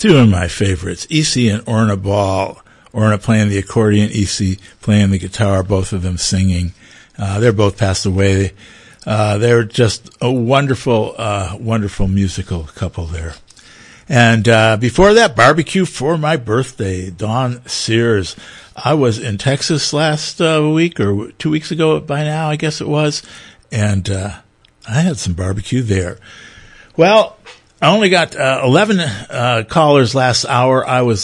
Two of my favorites, E.C. and Orna Ball. Orna playing the accordion, E.C. playing the guitar, both of them singing. They're both passed away. They're just a wonderful, wonderful musical couple there. And before that, Barbecue for My Birthday, Dawn Sears. I was in Texas last week, or 2 weeks ago by now, I guess it was, and I had some barbecue there. Well, I only got 11 callers last hour. I was